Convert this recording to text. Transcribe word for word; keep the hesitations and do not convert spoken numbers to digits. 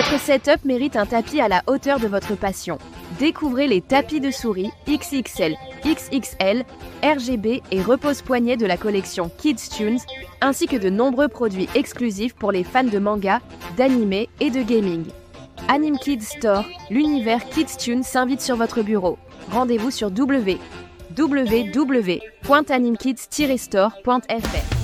Votre setup mérite un tapis à la hauteur de votre passion. Découvrez les tapis de souris X X L, X X L, R G B et repose-poignet de la collection Kids Tunes, ainsi que de nombreux produits exclusifs pour les fans de manga, d'anime et de gaming. Anime Kids Store, l'univers Kids Tunes s'invite sur votre bureau. Rendez-vous sur w w w point animekids tiret store point f r.